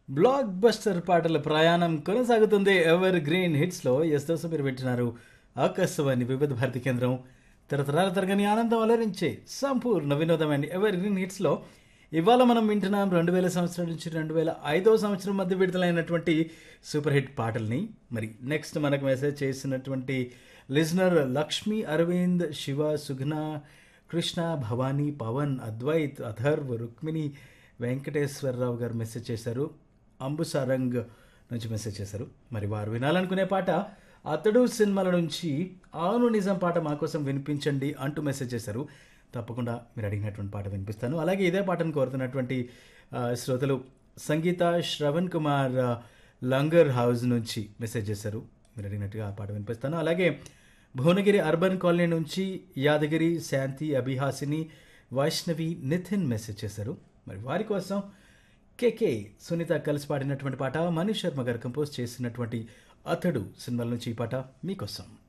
Block buster పాటల ప్రయాణం కొనసాగుతుంది ఎవర్ గ్రీన్ హిట్స్లో. ఎస్ దోస్తు మీరు వింటున్నారు ఆకాశవాణి వివిధ భారతి కేంద్రం. తరతరాల తరగని ఆనందం అలరించే సంపూర్ణ వినోదమైన ఎవర్ గ్రీన్ హిట్స్లో ఇవాళ మనం వింటున్నాం 2000 సంవత్సరం నుంచి 2005 సంవత్సరం మధ్య విడుదలైనటువంటి సూపర్ హిట్ పాటల్ని. మరి నెక్స్ట్ మనకు మెసేజ్ చేసినటువంటి లిజనర్ లక్ష్మీ అరవింద్, శివ, సుఘ్న, కృష్ణ, భవానీ, పవన్, అద్వైత్, అథర్వ్, రుక్మిణి, వెంకటేశ్వరరావు గారు మెసేజ్ చేశారు. అంబుసారంగ్ నుంచి మెసేజ్ చేశారు. మరి వారు వినాలనుకునే పాట అతడు సినిమాల నుంచి ఆను నిజం పాట మా కోసం వినిపించండి అంటూ మెసేజ్ చేశారు. తప్పకుండా మీరు అడిగినటువంటి పాట వినిపిస్తాను. అలాగే ఇదే పాటను కోరుతున్నటువంటి శ్రోతలు సంగీత, శ్రవణ్ కుమార్ లంగర్ హౌస్ నుంచి మెసేజ్ చేశారు. మీరు అడిగినట్టుగా ఆ పాట వినిపిస్తాను. అలాగే భువనగిరి అర్బన్ కాలనీ నుంచి యాదగిరి, శాంతి, అభిహాసిని, వైష్ణవి, నితిన్ మెసేజ్ చేశారు. మరి వారి కోసం కేకే సునీత కలిసి పాడినటువంటి పాట, మనీష్ శర్మ గారు కంపోజ్ చేసినటువంటి అతడు సినిమాల నుంచి ఈ పాట మీకోసం.